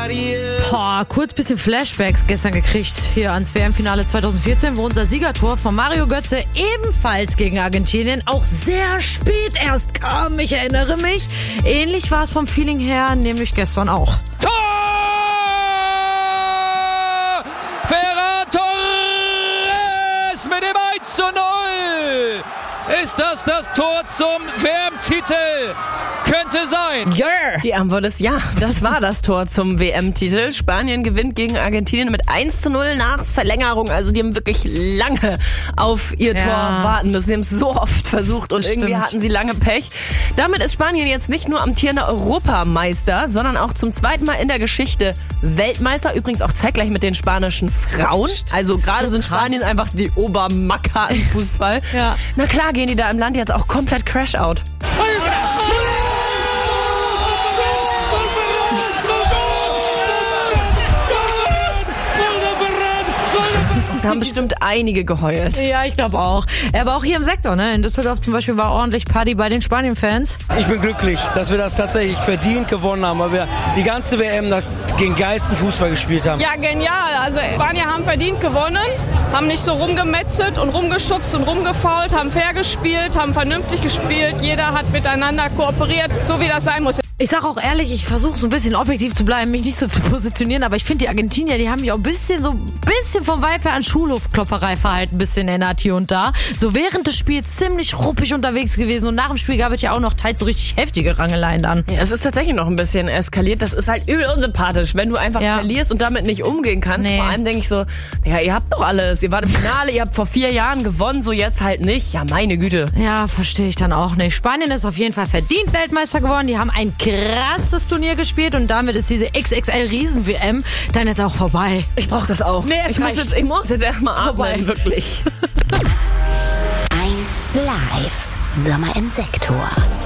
Boah, kurz bisschen Flashbacks gestern gekriegt hier ans WM-Finale 2014, wo unser Siegertor von Mario Götze ebenfalls gegen Argentinien auch sehr spät erst kam. Ich erinnere mich. Ähnlich war es vom Feeling her, nämlich gestern auch. Tor! Ferran Torres mit dem 1:0! Ist das Tor zum WM-Titel? Könnte sein. Yeah. Die Antwort ist ja, das war das Tor zum WM-Titel. Spanien gewinnt gegen Argentinien mit 1:0 nach Verlängerung. Also die haben wirklich lange auf ihr Tor warten müssen. Die haben es so oft versucht und irgendwie hatten sie lange Pech. Damit ist Spanien jetzt nicht nur amtierender Europameister, sondern auch zum zweiten Mal in der Geschichte Weltmeister. Übrigens auch zeitgleich mit den spanischen Frauen. Also gerade sind Spanien einfach die Obermacker im Fußball. Ja. Na klar gehen die da im Land jetzt auch komplett Crash-out. Da haben bestimmt einige geheult. Ja, ich glaube auch. Aber auch hier im Sektor, ne? In Düsseldorf zum Beispiel war ordentlich Party bei den Spanien-Fans. Ich bin glücklich, dass wir das tatsächlich verdient gewonnen haben, weil wir die ganze WM gegen geilsten Fußball gespielt haben. Ja, genial. Also Spanier haben verdient gewonnen, haben nicht so rumgemetzelt und rumgeschubst und rumgefault, haben fair gespielt, haben vernünftig gespielt. Jeder hat miteinander kooperiert, so wie das sein muss. Ich sag auch ehrlich, ich versuche so ein bisschen objektiv zu bleiben, mich nicht so zu positionieren, aber ich finde die Argentinier, die haben mich auch ein bisschen vom Vibe her an Schulhofklopperei-Verhalten ein bisschen erinnert hier und da. So während des Spiels ziemlich ruppig unterwegs gewesen und nach dem Spiel gab es ja auch noch teils so richtig heftige Rangeleien dann. Ja, es ist tatsächlich noch ein bisschen eskaliert. Das ist halt übel unsympathisch, wenn du einfach verlierst und damit nicht umgehen kannst. Nee. Vor allem denke ich so, ja, ihr habt doch alles. Ihr wart im Finale, ihr habt vor 4 Jahren gewonnen, so jetzt halt nicht. Ja, meine Güte. Ja, verstehe ich dann auch nicht. Spanien ist auf jeden Fall verdient Weltmeister geworden. Die haben ein krasses Turnier gespielt und damit ist diese XXL-Riesen-WM dann jetzt auch vorbei. Ich brauche das auch. Nee, ich muss jetzt erstmal atmen, wirklich. 1 Live. Sommer im Sektor.